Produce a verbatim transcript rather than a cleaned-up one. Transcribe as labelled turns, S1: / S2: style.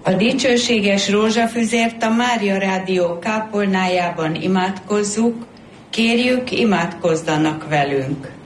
S1: A dicsőséges rózsafüzért a Mária Rádió kápolnájában imádkozzuk, kérjük, imádkozzanak velünk.